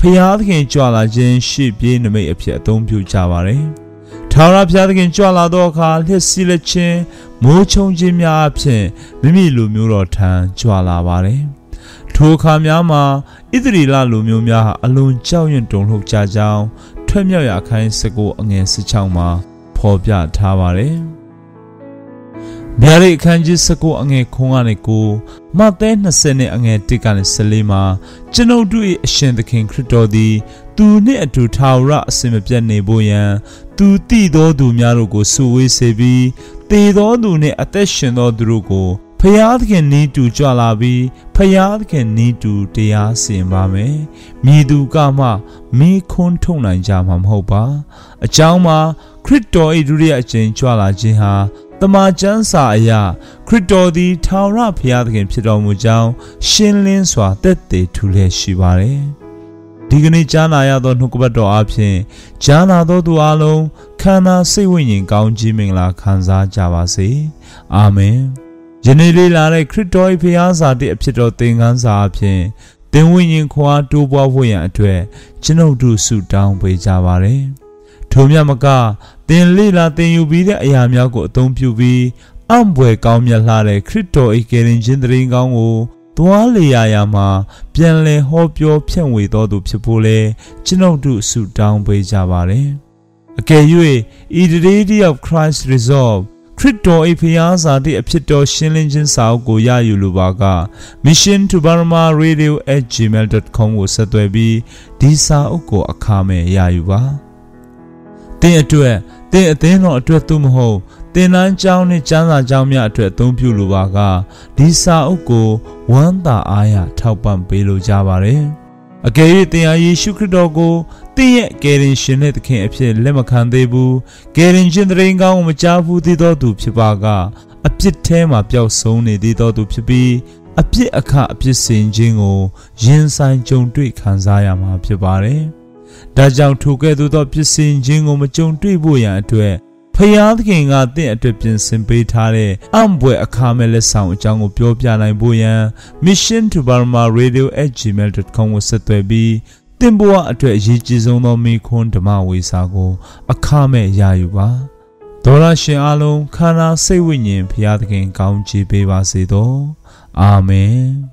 ရားသခင်ကြွလာခြင်းရှေ့ပြေးနမိတ်အဖြစ်အသုံးပြုကြပါတယ်။ထာဝရဘုရားသခင်ကြွလာသောအခါလျှက်စီးလက်ခြင်းမိုးချုံခြင်းများအဖြစ်မိမိလူမျိုးတော်ထံကြွလာပါတယ်။ထိုအခါများမှာဣသရေလလူမျိုးများဟာအလွန်ကြောက်ရွံ့တုန်လှုပ်ကြကြောင်းထွက်မြောက်ရာခိုင်း19အငယ်16မှာဖော်ပြထားပါတယ်။ဗျာဒိတ်အခန်းကြီး19အငယ်9ကနေ9မဿဲ20နဲ့အငယ်1ကနေ14မှာကျွန်ုပ်တို့၏အရှင်သခင်ခရစ်တော်သည်သူနှင့်အတူထာဝရအစဉ်မပြတ်နေဖို့ရန်သူတည်သောသူများတို့ကိုစုဝေးစေပြီးတည်သောသူနှင့်အသက်ရှင်သောသူတို့ကိုဖယားသခင်နည်းတူကြွလာပြီးဖယားသခင်နည်းတူတရားစီရင်ပါမယ်။မြည်သူကမှမိခွန်းထုတ်နိုင်ကြမှာမဟုတ်ပါ။အကြောင်းမှာခရစ်တော်၏ဒုတိယအကြိမ်ကြွလာခြင်းဟာတမန်ကျမ်းစာအရခရစ်တော်သည်ထာဝရဘုရားသခင်ဖြစ်တော်မူကြောင်းရှင်းလင်းစွာသက်သေထူလျက်ရှိပါတယ်။ဒီကနေ့ကြားနာရသောနှုတ်ကပတ်တော်အဖြစ်ကြားနာသောသူအလုံးခန္ဓာစိတ်ဝိညာဉ်ကောင်းကြီးမင်္ဂလာခံစားကြပါစေ။အာမင်။ယနေ့လေးလာတဲ့ခရစ်တော်၏ဘုရားစာတိအဖြစ်တော်သင်ခန်းစာအဖြစ်သင်ဝိညာဉ်ခွာတိုးပွားဖို့ရန်အတွက်ကျွန်ုပ်တို့ဆုတောင်းပေးကြပါရစေ။ထိုမြတ်မကသင်လေ့လာသင်ယူပြီးတဲ့အရာများကိုအသုံးပြုပြီးအံ့ဘွယ်ကောင်းမြတ်လှတဲ့ခရစ်တော်၏ကယ်တင်ခြင်းတရင်ကောင်းကိုသွားလေရာမှာပြန်လည်ဟောပြောဖြန့်ဝေတော်သူဖြစ်ဖို့လဲကျွန်ုပ်တို့ဆုတောင်းပေးကြပါရစေ။အကယ်၍ The Day of Christ Resolve ခရစ်တော်၏ဘုရားစာတိအဖြစ်တော်ရှင်းလင်းခြင်းစာအုပ်ကိုရယူလိုပါက Mission to Burma Radio@gmail.com ကိုဆက်သွယ်ပြီးဒီစာအုပ်ကိုအခမဲ့ရယူပါ။သင်အတွက်သင်အသင်းတော်အတွက်သို့မဟုတ်သင်တန်းကျောင်းနှင့်ကျမ်းစာကျောင်းများအတွက်အသုံးပြုလိုပါကဒီစာအုပ်ကိုဝမ်းသာအားရထောက်ပံ့ပေးလိုကြပါရစေ။အကယ်၍သင်ဟာယေရှုခရစ်တော်ကိုသင်ရဲ့ကယ်တင်ရှင်နဲ့သခင်အဖြစ်လက်မခံသေးဘူးကယ်တင်ရှင်တရင်ကောင်းကိုမကြားဘူးသေးသောသူဖြစ်ပါကအပြစ်ထဲမှာပျောက်ဆုံးနေသေးသောသူဖြစ်ပြီးအပြစ်အခအပြစ်စင်ခြင်းကိုရင်ဆိုင်ကြုံတွေ့ခံစားရမှာဖြစ်ပါတယ်။ဒါကြောင့်ထိုကဲ့သို့သောပြစ်စင်ခြင်းကိုမကြုံတွေ့ဖို့ရန်အတွက်ဖယားသခင်ကသင်အတွက်ပြင်ဆင်ပေးထားတဲ့အံ့ဘွယ်အခါမဲ့လက်ဆောင်အကြောင်းကိုပြောပြနိုင်ဖို့ရန် Mission to Burma Radio@gmail.com ကိုဆက်သွယ်ပြီးသင်ဘဝအတွက်အရေးကြီးဆုံးသောမိခွန်းဓမ္မဝေစာကိုအခမဲ့ရယူပါ။ဒေါ်လာရှင်အားလုံးခန္ဓာစိတ်ဝိညာဉ်ဖယားသခင်ကောင်းချီးပေးပါစေသော။အာမင်။